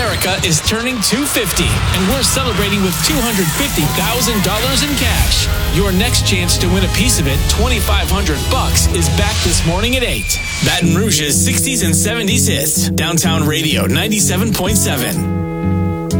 America is turning 250, and we're celebrating with $250,000 in cash. Your next chance to win a piece of it, $2,500, is back this morning at 8. Baton Rouge's 60s and 70s hits. Downtown Radio 97.7.